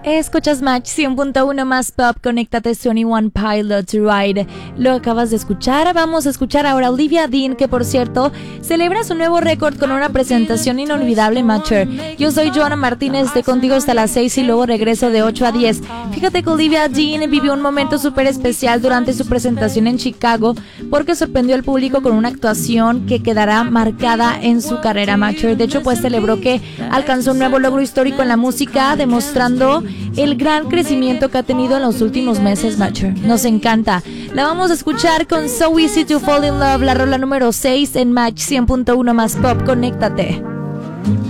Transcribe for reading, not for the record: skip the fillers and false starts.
Escuchas Match 100.1 más pop, conéctate 21 Pilots Ride. Lo acabas de escuchar. Vamos a escuchar ahora a Olivia Dean, que por cierto celebra su nuevo récord con una presentación inolvidable, Matcher. Yo soy Joana Martínez, de contigo hasta las 6 y luego regreso de 8 a 10. Fíjate que Olivia Dean vivió un momento súper especial durante su presentación en Chicago porque sorprendió al público con una actuación que quedará marcada en su carrera, Matcher. De hecho, pues celebró que alcanzó un nuevo logro histórico en la música, demostrando el gran crecimiento que ha tenido en los últimos meses, Matcher. Nos encanta. La vamos a escuchar con So Easy to Fall in Love, la rola número 6 en Match 100.1 más pop. Conéctate.